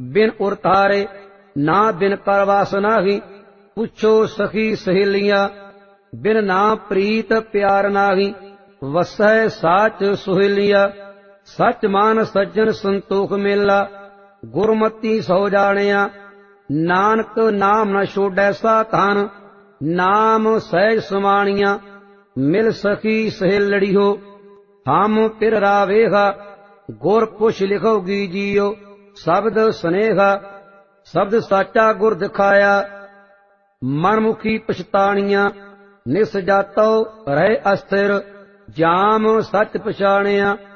बिन उर तारे ना बिन करवास नाही। पुछो सखी सहेलियां बिन ना प्रीत प्यार नाही। वसै साच सुहेलिया सच मान सज्जन संतोख मेला। गुरमती सौ जानिया नानक नाम न छोड़ै साधन। नाम सहज समानिया मिल सखी सहेलड़ी हो। हम पिर रावेगा गुर पुछ लिखोगी जियो। शब्द स्नेहा शब्द साचा गुर दिखाया। मनमुखी पछतानिया निस जातो रहे अस्थिर। जाम सच पछाणिया